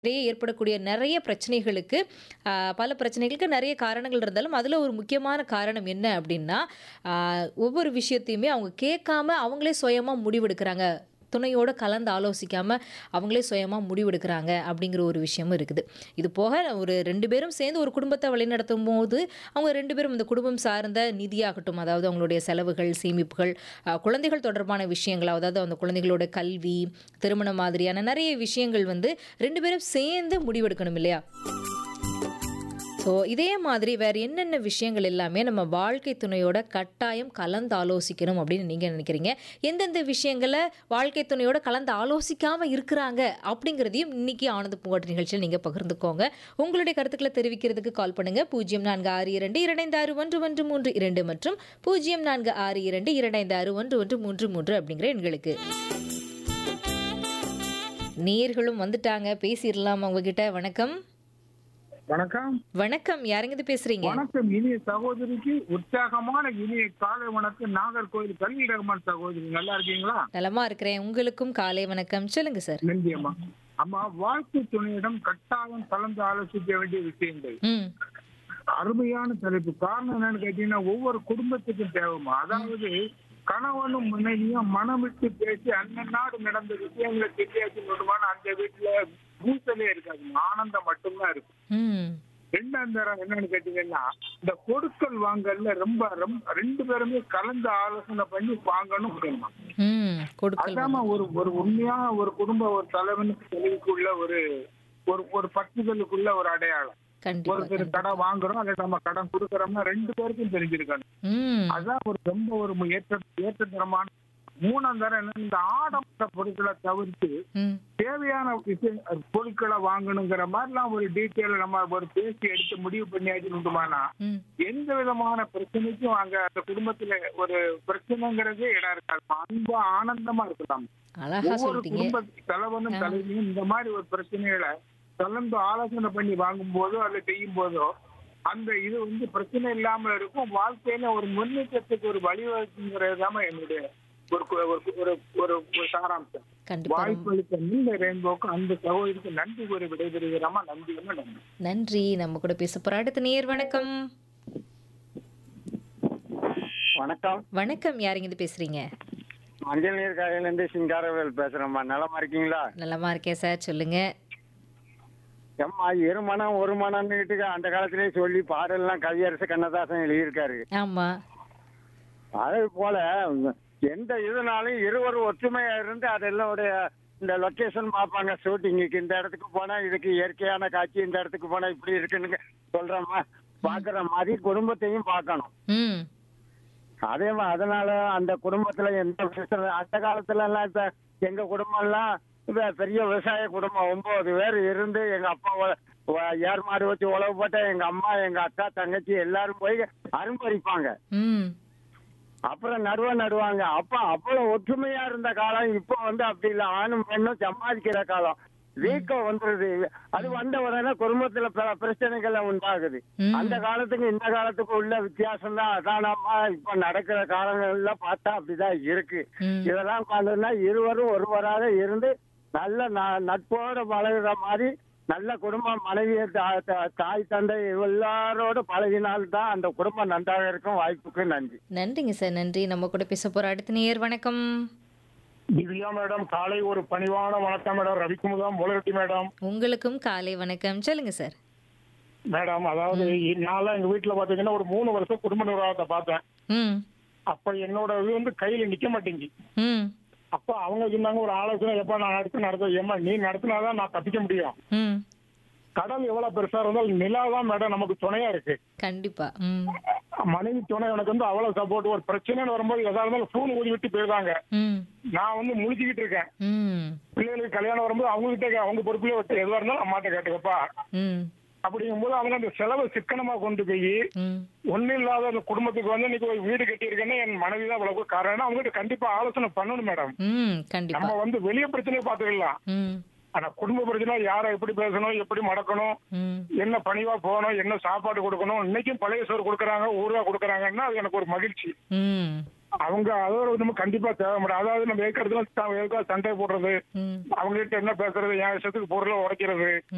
ஏற்படக்கூடிய நெறைய பிரச்சனைகளுக்கு பல பிரச்சனைகளுக்கு நெறைய காரணங்கள் இருந்தாலும், அதில ஒரு முக்கியமான காரணம் என்ன அப்டின்னா, அ ஒவ்வொரு விஷயத்தையுமே அவங்க கேட்காம அவங்களே சுயமா முடிவெடுக்குறாங்க. துணையோட கலந்து ஆலோசிக்காம அவங்களே சுயமா முடிவெடுக்குறாங்க அப்டிங்கிற ஒரு விஷயமும் இருக்குது. இது போக ஒரு 2 பேரும் சேர்ந்து ஒரு குடும்பத்த வழிநடத்தும்போது, அவங்க 2 பேரும் இந்த குடும்பம் சார்ந்த நிதியாகட்டும், அதாவது அவங்களுடைய செலவுகள், சேமிப்புகள், குழந்தைகள் தொடர்பான விஷயங்கள், அதாவது அந்த குழந்தைகளோட கல்வி, திருமணம் மாதிரியான நெறைய விஷயங்கள் வந்து 2 பேரும் சேர்ந்து முடிவெடுக்கணும் இல்லையா? ஸோ, இதே மாதிரி வேற என்னென்ன விஷயங்கள் எல்லாமே நம்ம வாழ்க்கை துணையோட கட்டாயம் கலந்து ஆலோசிக்கணும் அப்படின்னு நீங்க நினைக்கிறீங்க? எந்தெந்த விஷயங்கள வாழ்க்கை துணையோட கலந்து ஆலோசிக்காம இருக்கிறாங்க அப்படிங்கிறதையும் இன்னைக்கு ஆனந்த பூங்காற்று நிகழ்ச்சியில நீங்க பகிர்ந்துக்கோங்க. உங்களுடைய கருத்துக்கள தெரிவிக்கிறதுக்கு கால் பண்ணுங்க. 0462256113 மற்றும் 0462256133 அப்படிங்கிற எண்களுக்கு. நேயர்களும் வந்துட்டாங்க. பேசிறலாம் அவங்க கிட்ட. வணக்கம். வணக்கம். வணக்கம். யாருங்க பேசுறீங்க? வணக்கம். இனிய சகோதரிக்கு உற்சாகமான இனிய காலை வணக்கம். நாகர்கோவில் கல்வி ரகுமான் சகோதரி, நல்லா இருக்கீங்களா? நலமா இருக்கிறேன். உங்களுக்கும் காலை வணக்கம். சொல்லுங்க சார். நன்றி அம்மா. அம்மா, வாழ்க்கை துணையிடம் கட்டாயம் கலந்து ஆலோசிக்க வேண்டிய விஷயங்கள். ம். அருமையான தலைப்பு. காரணம் என்னன்னு கேட்டீங்கன்னா, ஒவ்வொரு குடும்பத்துக்கும் தேவைமா. அதாவது கணவனும் மனைவியும் மனம் விட்டு பேசி அன்னநாடு நடந்த விஷயங்களை தெரியாச்சு கொண்டுமான அந்த வீட்டுல பூசலே இருக்காது, ஆனந்தம் மட்டும்தான் இருக்கும். ம். ரெண்டாம் தரம் என்னன்னு கேட்டீங்கன்னா, இந்த கொடுக்கல் வாங்கல்ல ரொம்ப ரொம்ப 2 பேருமே கலந்து ஆலோசனை பண்ணி வாங்கணும் அப்படிமா. ம். கொடுக்கல் அதாம ஒரு ஒரு உண்மையான ஒரு குடும்ப ஒரு தலைவனுக்கு தலைவிக்குள்ள ஒரு ஒரு ஒரு பற்றுதலுக்குள்ள ஒரு அடையாளம். கண்டிப்பா. ஒருத்தர் கடன் வாங்குறோம் அல்ல நம்ம கடன் கொடுக்கறோம்னா 2 பேருக்கும் தெரிஞ்சிருக்கணும். ம். அதான் ஒரு ரொம்ப ஒரு ஏற்றத்தரமான. மூணாம் தரம் என்ன, இந்த ஆடம்பர பொருட்களை தவிர்த்து ம். தேவையான பொருட்களை வாங்கணுங்கிற மாதிரிலாம் ஒரு டீட்டெயில் நம்ம ஒரு பேசி எடுத்து முடிவு பண்ணியாச்சுமானா ம். எந்த விதமான பிரச்சனைக்கும் அங்க அந்த குடும்பத்துல ஒரு பிரச்சனைங்கிறதே இடம் இருக்காது. அன்பா ஆனந்தமா இருக்கலாம். அழகா ஒவ்வொரு சொல்லிட்டீங்க. குடும்ப தலைவனும் தலைவியும் இந்த மாதிரி ஒரு பிரச்சனைகளை கலந்து ஆலோசனை பண்ணி வாங்கும் போதோ அல்ல செய்யும் போதோ அந்த இது வந்து பிரச்சனை இல்லாம இருக்கும். வாழ்க்கையில ஒரு முன்னேற்றத்துக்கு ஒரு வழிவகுங்கிறதாம என்னுடைய ஒரு ஒரு ஒரு ஒரு சாராம்சம். கண்டிப்பா. வாய்ப்பளித்த நீண்ட ரெயின்போக்கு அந்த சகோதரிக்கு நன்றி கூறி விடைபெறுகிறோமா. நன்றி. நன்றி. நம்ம கூட பேச போற அடுத்த நேயர். வணக்கம். வணக்கம். வணக்கம். யாருங்க பேசுறீங்க? மஞ்சள் நீர் காயிலிருந்து சிங்காரவேல் பேசுறேம்மா. நலமா இருக்கீங்களா? நலமா இருக்கேன் சார். சொல்லுங்க. ஏம்மா, இருமனம் ஒரு மனம்னுட்டு அந்த காலத்திலேயே சொல்லி பாடல்லாம் கவியரசு கண்ணதாசன் எழுதியிருக்காரு. ஆமா. அதே போல எந்த இதுனாலும் இருவரும் ஒற்றுமையா இருந்து அதெல்லாம் இந்த லொகேஷன் பார்ப்பாங்க. ஷூட்டிங்குக்கு இந்த இடத்துக்கு போனா இதுக்கு இயற்கையான காட்சி, இந்த இடத்துக்கு போனா இப்படி இருக்குன்னு சொல்றமா பாக்குற மாதிரி குடும்பத்தையும் பார்க்கணும். ம். அதே மாதிரி அதனால அந்த குடும்பத்துல எந்த பிரச்சனை. அந்த காலத்துல எல்லாம் இப்ப எங்க குடும்பம் எல்லாம் பெரிய விவசாய குடும்பம். 9 பேர் இருந்து எங்க அப்பா ஏர் மாடு வச்சு உழவு போட்ட எங்க அம்மா, எங்க அக்கா, தங்கச்சி எல்லாரும் போய் அரும்பறிப்பாங்க. ம். அப்புறம் நடுவாங்க. அப்ப அவ்வளவு ஒற்றுமையா இருந்த காலம். இப்ப அப்படி இல்லை. ஆணும் பெண்ணும் சம்பாதிக்கிற காலம். வீக்கம் வந்துருது. அது வந்த உடனே குடும்பத்துல பல பிரச்சனைகள் உண்டாகுது. அந்த காலத்துக்கு இந்த காலத்துக்கு உள்ள வித்தியாசம் தான். அதானம்மா இப்ப நடக்கிற காலங்கள்ல பார்த்தா அப்படிதான் இருக்கு. இதெல்லாம் பார்த்தோம்னா இருவரும் ஒருவராக இருந்து நல்ல நட்போட பழகுற மாதிரி நல்ல குடும்பம், மனைவி, தாய், தந்தை எல்லாரோட பழகினால்தான் அந்த குடும்பம் நன்றாக இருக்கும். வாய்ப்புக்கு நன்றி. நன்றிங்க சார். நன்றி. நம்ம கூட பேச போற அடுத்த நேயர். வணக்கம். திவ்யா மேடம், காலை ஒரு பணிவான வணக்கம் மேடம். ரவிக்குமுதம் மூலகட்டி மேடம். உங்களுக்கும் காலை வணக்கம். சொல்லுங்க சார். மேடம், அதாவது நான் எங்க வீட்டுல பாத்தீங்கன்னா ஒரு 3 வருஷம் குடும்ப நிர்வாகத்தை பார்த்தேன். ம். அப்ப என்னோட இது கையில நிக்க மாட்டேங்கி. ம். அப்ப அவங்க சொன்னாங்க ஒரு ஆலோசனை, எப்ப நான் நடத்த ஏமா நீ நடத்தினாதான் நான் தப்பிக்க முடியும். ம். கடல் எவ்வளவு பெருசா இருந்தாலும் நிலாதான் மேடம் நமக்கு துணையா இருக்கு. கண்டிப்பா. ம். மனைவி துணை எனக்கு அவ்வளவு சப்போர்ட். ஒரு பிரச்சனைன்னு வரும்போது எதா இருந்தாலும் ஃபோன் ஊதி விட்டு போயிருந்தாங்க. ம். நான் முழிச்சுக்கிட்டு இருக்கேன். ம். பிள்ளைகளுக்கு கல்யாணம் வரும்போது அவங்ககிட்ட அவங்க பொறுப்புல விட்டு எதுவா இருந்தாலும் அம்மாட்ட கேட்டுக்கப்பா ம். அப்படிங்கும்போது அவங்க அந்த செலவை சிக்கனமா கொண்டு போய் ம். ஒன்னும் இல்லாத அந்த குடும்பத்துக்கு இன்னைக்கு ஒரு வீடு கட்டியிருக்கேன்னா என் மனைவி தான் இவ்வளவு காரணம். அவங்ககிட்ட கண்டிப்பா ஆலோசனை பண்ணணும் மேடம். ம். கண்டிப்பா. நம்ம வெளிய பிரச்சனையை பாத்துக்கலாம். ம். ஆனா குடும்ப பிரச்சனை யாரை எப்படி பேசணும், எப்படி மடக்கணும், ம். என்ன பணிவா போகணும், என்ன சாப்பாடு கொடுக்கணும். இன்னைக்கும் பழைய சோறு கொடுக்கறாங்க, ஊறுகாய் கொடுக்கறாங்கன்னா அது எனக்கு ஒரு மகிழ்ச்சி. ம். அவங்க அதோட நம்ம கண்டிப்பா தேவை மேடம். அதாவது நம்ம ஏற்கனவே சண்டை போடுறது, ம். அவங்க கிட்ட என்ன பேசுறது, என் விஷயத்துக்கு பொருளை உடைக்கிறது,